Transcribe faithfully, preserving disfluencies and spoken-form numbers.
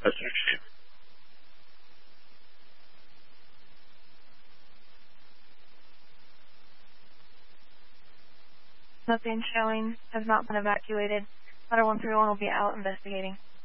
Passenger chief. Nothing showing has not been evacuated. Ladder one three one will be out investigating.